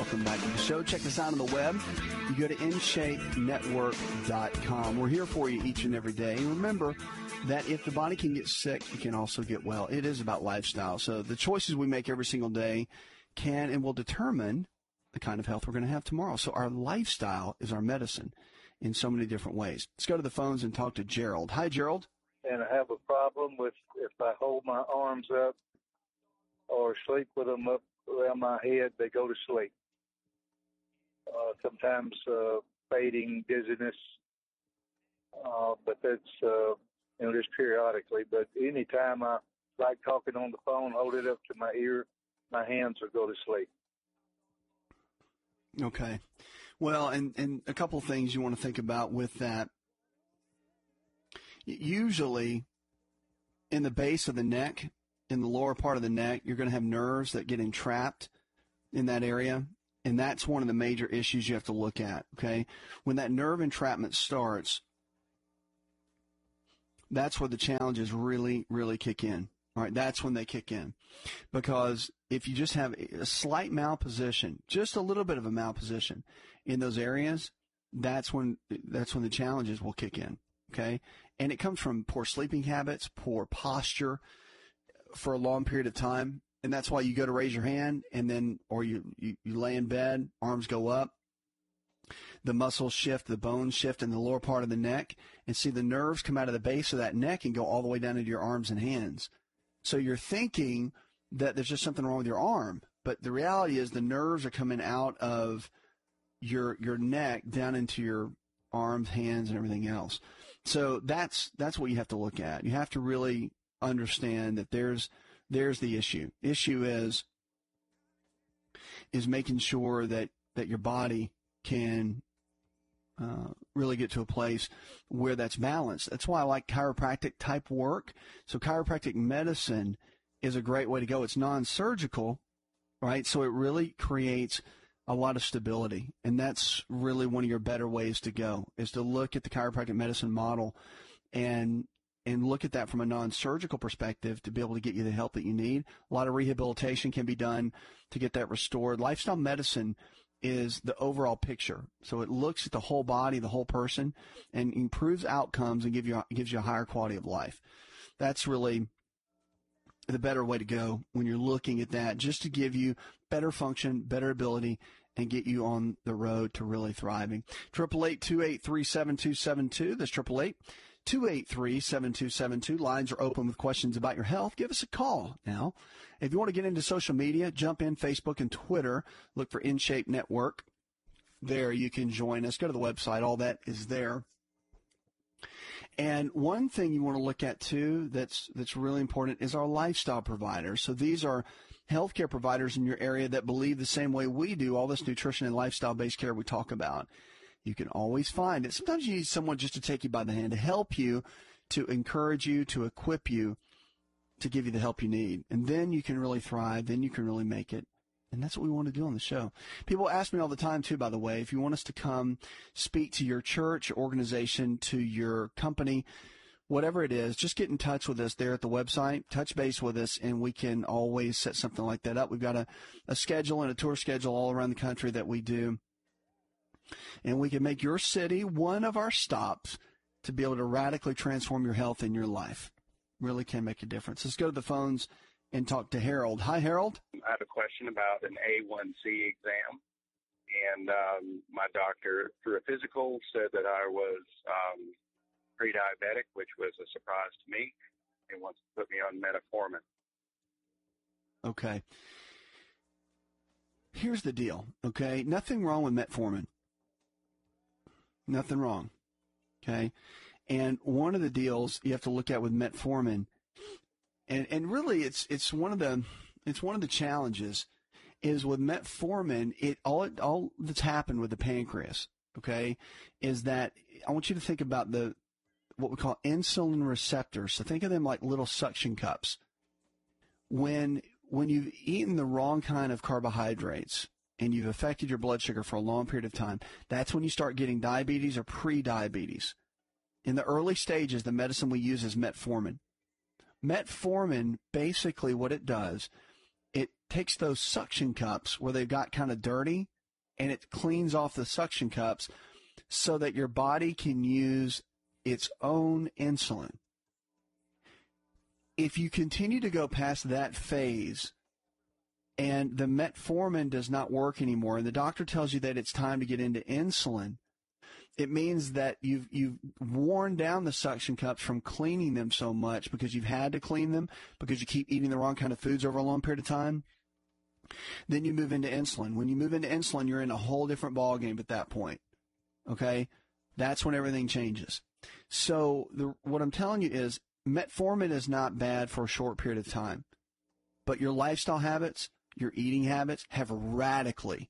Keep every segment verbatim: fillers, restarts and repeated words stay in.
welcome back to the show. Check us out on the web. You go to in shape network dot com. We're here for you each and every day. And remember that if the body can get sick, it can also get well. It is about lifestyle. So the choices we make every single day can and will determine the kind of health we're going to have tomorrow. So our lifestyle is our medicine in so many different ways. Let's go to the phones and talk to Gerald. Hi, Gerald. And I have a problem with if I hold my arms up or sleep with them up around my head, they go to sleep. Uh, sometimes uh, fading dizziness, uh, but that's, uh, you know, just periodically. But anytime I like talking on the phone, hold it up to my ear, my hands will go to sleep. Okay. Well, and, and a couple of things you want to think about with that. Usually in the base of the neck, in the lower part of the neck, you're going to have nerves that get entrapped in that area. And that's one of the major issues you have to look at, okay? When that nerve entrapment starts, that's where the challenges really, really kick in. All right, that's when they kick in. Because if you just have a slight malposition, just a little bit of a malposition in those areas, that's when that's when the challenges will kick in, okay? And it comes from poor sleeping habits, poor posture for a long period of time. And that's why you go to raise your hand and then, or you, you, you lay in bed, arms go up, the muscles shift, the bones shift in the lower part of the neck, and see the nerves come out of the base of that neck and go all the way down into your arms and hands. So you're thinking that there's just something wrong with your arm, but the reality is the nerves are coming out of your, your neck down into your arms, hands, and everything else. So that's, that's what you have to look at. You have to really understand that there's, There's the issue. Issue is, is making sure that, that your body can uh, really get to a place where that's balanced. That's why I like chiropractic type work. So chiropractic medicine is a great way to go. It's non-surgical, right? So it really creates a lot of stability. And that's really one of your better ways to go, is to look at the chiropractic medicine model and and look at that from a non-surgical perspective to be able to get you the help that you need. A lot of rehabilitation can be done to get that restored. Lifestyle medicine is the overall picture. So it looks at the whole body, the whole person, and improves outcomes and give you, gives you a higher quality of life. That's really the better way to go when you're looking at that, just to give you better function, better ability, and get you on the road to really thriving. Triple eight two eight three seven two seven two. That's triple eight two eight three seven two seven two. Lines are open with questions about your health. Give us a call now. If you want to get into social media, jump in Facebook and Twitter. Look for InShape Network. There you can join us. Go to the website. All that is there. And one thing you want to look at, too, that's that's really important is our lifestyle providers. So these are healthcare providers in your area that believe the same way we do, all this nutrition and lifestyle-based care we talk about. You can always find it. Sometimes you need someone just to take you by the hand, to help you, to encourage you, to equip you, to give you the help you need. And then you can really thrive. Then you can really make it. And that's what we want to do on the show. People ask me all the time, too, by the way, if you want us to come speak to your church, your organization, to your company, whatever it is, just get in touch with us there at the website, touch base with us, and we can always set something like that up. We've got a, a schedule and a tour schedule all around the country that we do. And we can make your city one of our stops to be able to radically transform your health and your life. Really can make a difference. Let's go to the phones and talk to Harold. Hi, Harold. I have a question about an A one C exam. And um, my doctor, through a physical, said that I was um, pre-diabetic, which was a surprise to me, and wants to put me on metformin. Okay. Here's the deal, okay? Nothing wrong with metformin. Nothing wrong, okay? And one of the deals you have to look at with metformin, and and really it's it's one of the it's one of the challenges is with metformin, it all it, all that's happened with the pancreas, okay, is that I want you to think about the what we call insulin receptors. So think of them like little suction cups. When when you've eaten the wrong kind of carbohydrates and you've affected your blood sugar for a long period of time, that's when you start getting diabetes or pre-diabetes. In the early stages, the medicine we use is metformin. Metformin, basically what it does, it takes those suction cups where they've got kind of dirty and it cleans off the suction cups so that your body can use its own insulin. If you continue to go past that phase and the metformin does not work anymore and the doctor tells you that it's time to get into insulin, it means that you've you've worn down the suction cups from cleaning them so much because you've had to clean them because you keep eating the wrong kind of foods over a long period of time. Then you move into insulin. When you move into insulin, you're in a whole different ballgame at that point. Okay? That's when everything changes. So the, what I'm telling you is metformin is not bad for a short period of time, but your lifestyle habits, your eating habits have radically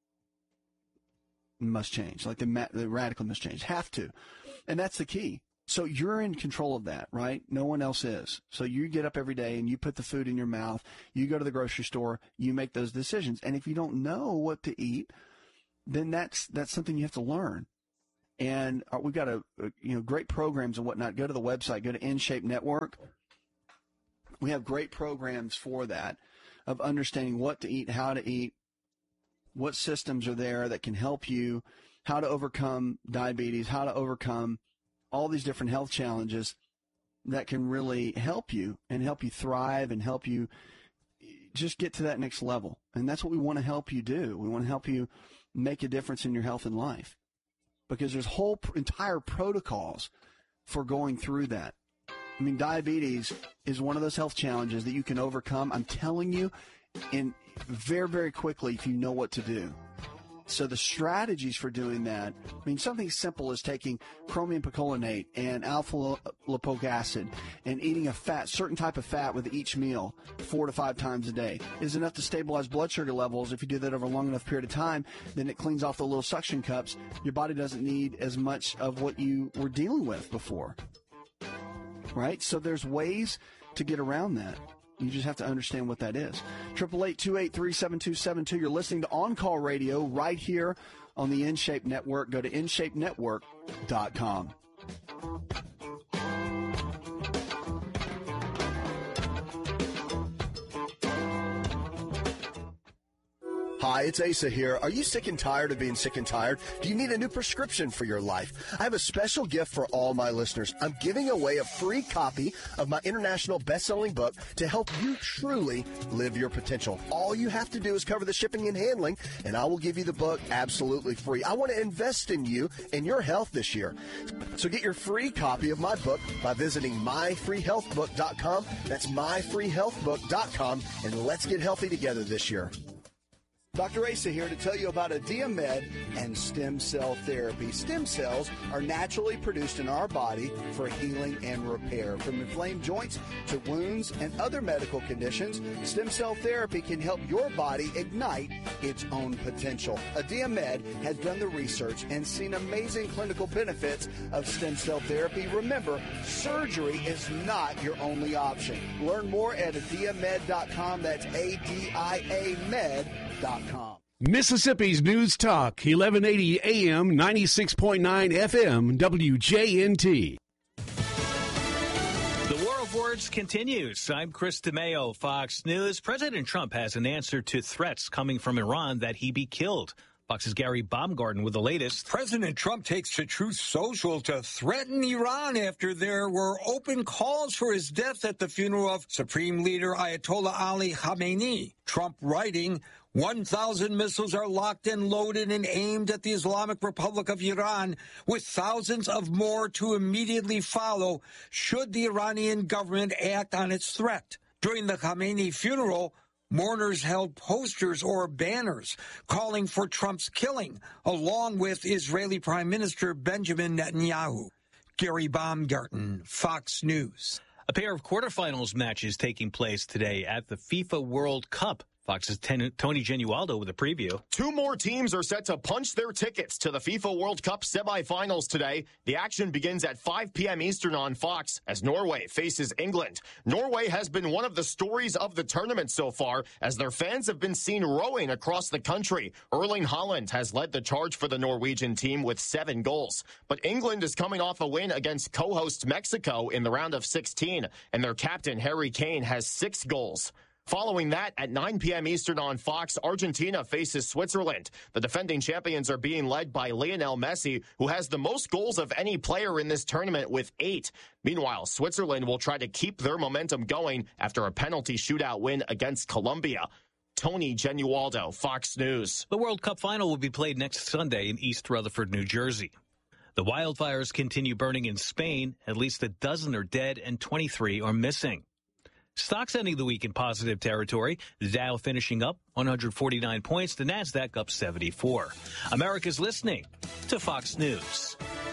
must change. Like the, the radically must change. Have to. And that's the key. So you're in control of that, right? No one else is. So you get up every day and you put the food in your mouth. You go to the grocery store. You make those decisions. And if you don't know what to eat, then that's that's something you have to learn. And we've got a, a you know great programs and whatnot. Go to the website. Go to InShape Network. We have great programs for that, of understanding what to eat, how to eat, what systems are there that can help you, how to overcome diabetes, how to overcome all these different health challenges that can really help you and help you thrive and help you just get to that next level. And that's what we want to help you do. We want to help you make a difference in your health and life, because there's whole entire protocols for going through that. I mean, diabetes is one of those health challenges that you can overcome, I'm telling you, in very, very quickly if you know what to do. So the strategies for doing that, I mean, something simple as taking chromium picolinate and alpha-lipoic acid and eating a fat, certain type of fat with each meal four to five times a day is enough to stabilize blood sugar levels. If you do that over a long enough period of time, then it cleans off the little suction cups. Your body doesn't need as much of what you were dealing with before, right? So there's ways to get around that. You just have to understand what that is. eight eight eight, two eight three, seven two seven two. You're listening to On Call Radio right here on the InShape Network. Go to in shape network dot com. Hi, it's Asa here. Are you sick and tired of being sick and tired? Do you need a new prescription for your life? I have a special gift for all my listeners. I'm giving away a free copy of my international best-selling book to help you truly live your potential. All you have to do is cover the shipping and handling, and I will give you the book absolutely free. I want to invest in you and your health this year. So get your free copy of my book by visiting my free health book dot com. That's my free health book dot com, and let's get healthy together this year. Doctor Asa here to tell you about Adiamed and stem cell therapy. Stem cells are naturally produced in our body for healing and repair. From inflamed joints to wounds and other medical conditions, stem cell therapy can help your body ignite its own potential. Adiamed has done the research and seen amazing clinical benefits of stem cell therapy. Remember, surgery is not your only option. Learn more at adiamed dot com. That's A D I A med dot com. Mississippi's News Talk, eleven eighty A M, ninety-six point nine F M, W J N T. The War of Words continues. I'm Chris DeMeo, Fox News. President Trump has an answer to threats coming from Iran that he be killed. Fox's Gary Baumgarten with the latest. President Trump takes to Truth Social to threaten Iran after there were open calls for his death at the funeral of Supreme Leader Ayatollah Ali Khamenei. Trump writing, one thousand missiles are locked and loaded and aimed at the Islamic Republic of Iran, with thousands of more to immediately follow should the Iranian government act on its threat. During the Khamenei funeral, mourners held posters or banners calling for Trump's killing, along with Israeli Prime Minister Benjamin Netanyahu. Gary Baumgarten, Fox News. A pair of quarterfinals matches taking place today at the FIFA World Cup. Fox's ten, Tony Genualdo with a preview. Two more teams are set to punch their tickets to the FIFA World Cup semifinals today. The action begins at five p.m. Eastern on Fox as Norway faces England. Norway has been one of the stories of the tournament so far, as their fans have been seen rowing across the country. Erling Haaland has led the charge for the Norwegian team with seven goals. But England is coming off a win against co-host Mexico in the round of sixteen, and their captain Harry Kane has six goals. Following that, at nine p.m. Eastern on Fox, Argentina faces Switzerland. The defending champions are being led by Lionel Messi, who has the most goals of any player in this tournament with eight. Meanwhile, Switzerland will try to keep their momentum going after a penalty shootout win against Colombia. Tony Genualdo, Fox News. The World Cup final will be played next Sunday in East Rutherford, New Jersey. The wildfires continue burning in Spain. At least a dozen are dead and twenty-three are missing. Stocks ending the week in positive territory. The Dow finishing up one hundred forty-nine points. The Nasdaq up seventy-four. America's listening to Fox News.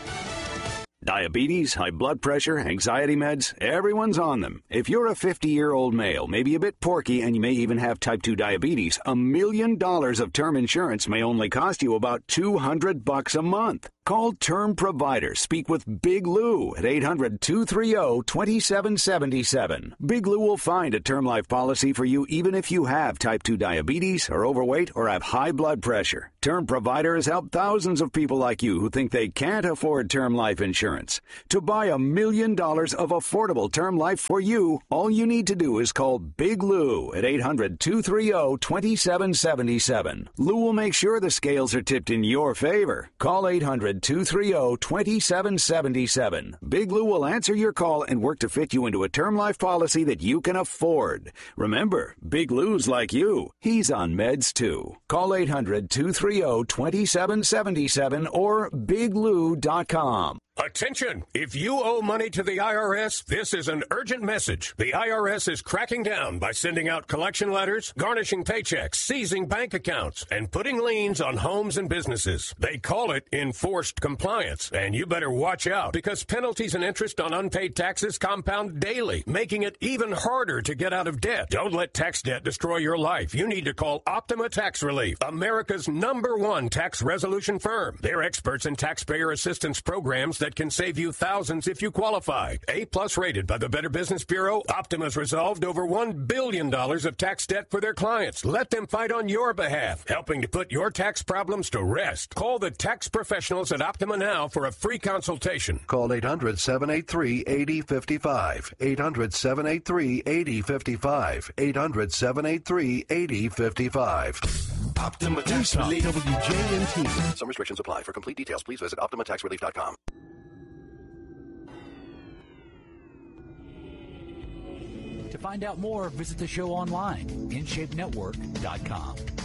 Diabetes, high blood pressure, anxiety meds, everyone's on them. If you're a fifty-year-old male, maybe a bit porky, and you may even have type two diabetes, a million dollars of term insurance may only cost you about two hundred bucks a month. Call Term Provider. Speak with Big Lou at eight hundred, two three zero, two seven seven seven. Big Lou will find a term life policy for you even if you have type two diabetes, are overweight, or have high blood pressure. Term Provider has helped thousands of people like you who think they can't afford term life insurance. To buy a million dollars of affordable term life for you, all you need to do is call Big Lou at eight hundred, two three zero, two seven seven seven. Lou will make sure the scales are tipped in your favor. Call eight hundred, two three zero, two seven seven seven. Big Lou will answer your call and work to fit you into a term life policy that you can afford. Remember, Big Lou's like you. He's on meds too. Call eight hundred, two three zero, two seven seven seven or big lou dot com. Attention! If you owe money to the I R S, this is an urgent message. The I R S is cracking down by sending out collection letters, garnishing paychecks, seizing bank accounts, and putting liens on homes and businesses. They call it enforced compliance, and you better watch out because penalties and interest on unpaid taxes compound daily, making it even harder to get out of debt. Don't let tax debt destroy your life. You need to call Optima Tax Relief, America's number one tax resolution firm. They're experts in taxpayer assistance programs that can save you thousands if you qualify. A-plus rated by the Better Business Bureau, Optima's resolved over one billion dollars of tax debt for their clients. Let them fight on your behalf, helping to put your tax problems to rest. Call the tax professionals at Optima now for a free consultation. Call eight hundred, seven eight three, eight zero five five. eight hundred, seven eight three, eight zero five five. eight hundred, seven eight three, eight zero five five. Optima Tax Relief. W J N T. Some restrictions apply. For complete details, please visit optima tax relief dot com. To find out more, visit the show online, in shape network dot com.